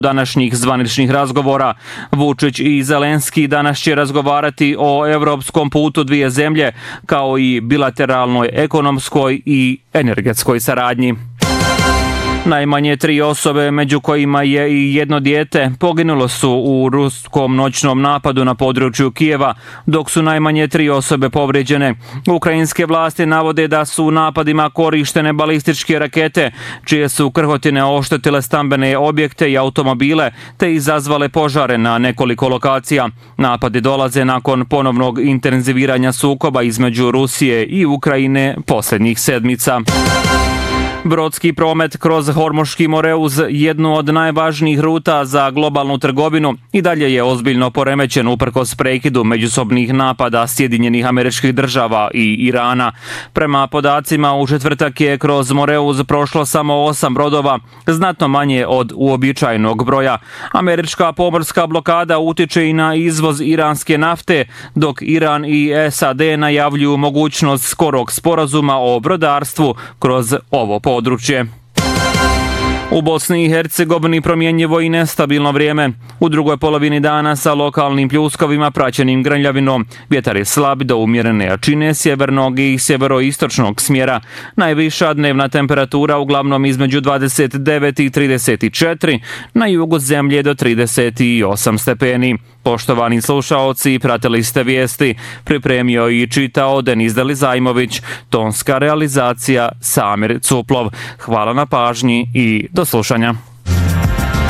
današnjih zvaničnih razgovora. Vučić i Zelenski danas će razgovarati o evropskom putu dvije zemlje, kao i bilateralnoj ekonomskoj i energetskoj saradnji. Najmanje 3 osobe, među kojima je i jedno dijete, poginulo su u ruskom noćnom napadu na području Kijeva, dok su najmanje 3 osobe povrijeđene. Ukrajinske vlasti navode da su u napadima korištene balističke rakete, čije su krhotine oštetile stambene objekte i automobile, te izazvale požare na nekoliko lokacija. Napadi dolaze nakon ponovnog intenziviranja sukoba između Rusije i Ukrajine posljednjih sedmica. Brodski promet kroz Hormuški moreuz, jednu od najvažnijih ruta za globalnu trgovinu, i dalje je ozbiljno poremećen uprkos prekidu međusobnih napada Sjedinjenih Američkih Država i Irana. Prema podacima, u četvrtak je kroz moreuz prošlo samo 8 brodova, znatno manje od uobičajenog broja. Američka pomorska blokada utiče i na izvoz iranske nafte, dok Iran i SAD najavljuju mogućnost skorog sporazuma o brodarstvu kroz ovo područje. U Bosni i Hercegovini promjenjivo i nestabilno vrijeme. U drugoj polovini dana sa lokalnim pljuskovima praćenim grmljavinom. Vjetar je slab do umjerene jačine sjevernog i sjeveroistočnog smjera. Najviša dnevna temperatura uglavnom između 29 i 34, na jugu zemlje do 38 stepeni. Poštovani slušaoci, pratili ste vijesti. Pripremio i čitao Denis Delizajmović. Tonska realizacija Samir Cuplov. Hvala na pažnji i do slušanja.